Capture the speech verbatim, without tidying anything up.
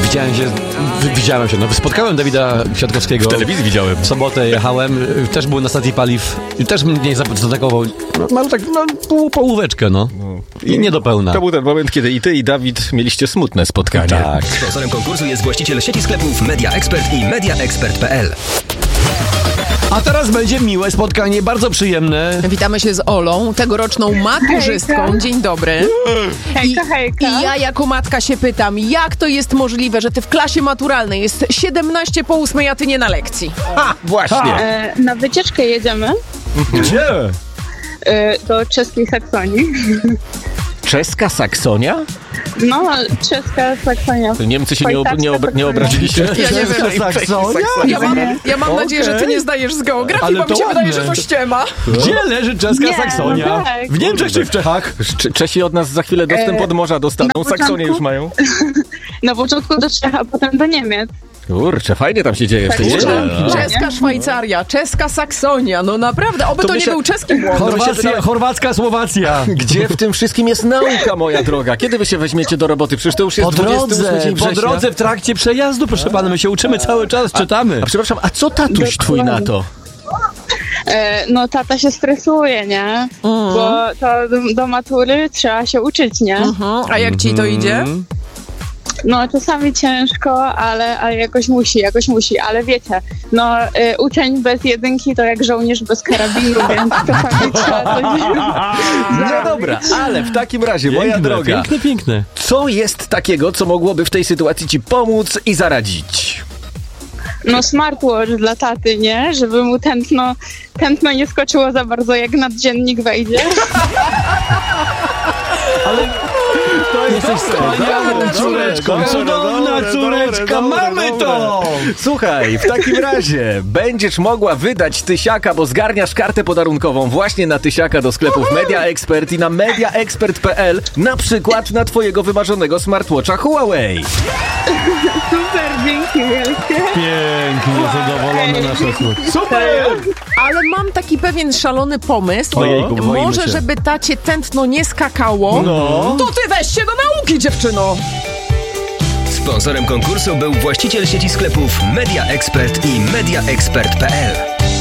widziałem się, widziałem się, no spotkałem Dawida Kwiatkowskiego. W telewizji widziałem. W sobotę jechałem, też był na stacji paliw, też mnie zaatakował, no, mam tak, no, pół, połóweczkę, no. no. I nie do pełna. To był ten moment, kiedy i ty, i Dawid mieliście smutne spotkanie. Tak. Sponsorem konkursu jest właściciel sieci sklepów Media Expert i media expert kropka p l. A teraz będzie miłe spotkanie, bardzo przyjemne. Witamy się z Olą, tegoroczną maturzystką. Hejka. Dzień dobry. Hejka, hejka. I ja jako matka się pytam, jak to jest możliwe, że ty w klasie maturalnej jest siedemnaście po ósmej, a ty nie na lekcji? Ha, właśnie. E, na wycieczkę jedziemy Gdzie? e, do czeskiej Saksonii. Czeska Saksonia? No, czeska Saksonia. Niemcy się nie, ob- nie, ob- nie obraziliście? Ja nie wiem. Saksonia? Ja mam, ja mam Okay. nadzieję, że ty nie zdajesz z geografii, Ale bo to mi się ładne. wydaje, że to ściema. Gdzie leży czeska Nie, Saksonia? no tak. W Niemczech czy w Czechach? Cze- Czesi od nas za chwilę dostęp E, od morza dostaną. na Saksonię początku- już mają. Na początku do Czech, a potem do Niemiec. Kurczę, fajnie tam się dzieje w tej Tak, szkole. tak. Czeska Szwajcaria, czeska Saksonia, no naprawdę, oby to, To nie myślę- był czeski błąd. Chorwacja, chorwacka Słowacja. Gdzie w tym wszystkim jest nauka, moja droga? Kiedy wy się weźmiecie do roboty? Przecież to już jest Po dwudziesty ósmy drodze, dzień po września. drodze w trakcie przejazdu, proszę pana, my się uczymy cały czas, czytamy. A przepraszam, a co tatuś twój na to? E, no, tata się stresuje, nie? Bo to do, do matury trzeba się uczyć, nie? Mhm. A jak ci to idzie? No, czasami ciężko, ale, ale jakoś musi, jakoś musi. Ale wiecie, no, y, uczeń bez jedynki to jak żołnierz bez karabinu, więc czasami trzeba coś... No dobra, ale w takim razie, moja Piękne, droga, piękne, piękne. co jest takiego, co mogłoby w tej sytuacji ci pomóc i zaradzić? No, smartwatch dla taty, nie? Żeby mu tętno, tętno nie skoczyło za bardzo, jak naddziennik wejdzie. Jesteś wspaniałą córeczką, cudowna córeczka, mamy to! Słuchaj, w takim razie będziesz mogła wydać tysiaka, bo zgarniasz kartę podarunkową właśnie na tysiaka do sklepów Media Expert i na media expert kropka p l, na przykład na twojego wymarzonego smartwatcha Huawei. Super, dzięki wielkie. Pięknie, zadowolone nasze słówki. Super! Ale mam taki pewien szalony pomysł. Ojejku, boimy Może, się. żeby tacie tętno nie skakało, No. to ty weź się do nauki, dziewczyno! Sponsorem konkursu był właściciel sieci sklepów Media Expert i media expert kropka p l.